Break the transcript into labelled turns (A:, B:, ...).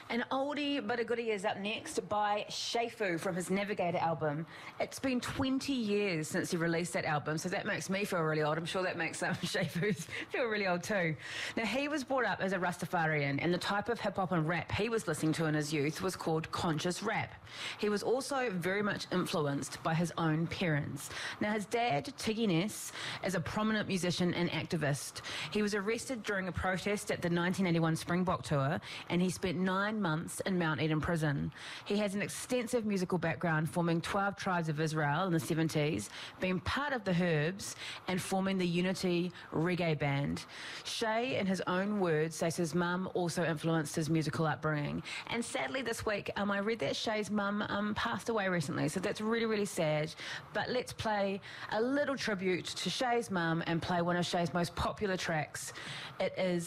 A: An oldie but a goodie is up next by Shay Fu from his Navigator album. It's been 20 years since he released that album, so that makes me feel really old. I'm sure that makes Shay Fu feel really old too. Now, he was brought up as a Rastafarian, and the type of hip-hop and rap he was listening to in his youth was called conscious rap. He was also very much influenced by his own parents. Now, his dad, Tiggy Ness, is a prominent musician and activist. He was arrested during a protest at the 1981 Springbok tour, and he spent 9 months in Mount Eden prison. He has an extensive musical background, forming 12 Tribes of Israel in the 70s, being part of the Herbs, and forming the Unity Reggae Band. Shay, in his own words, says his mum also influenced his musical upbringing. And sadly this week, I read that Shay's mum passed away recently, so that's really, really sad. But let's play a little tribute to Shay's mum and play one of Shay's most popular tracks. It is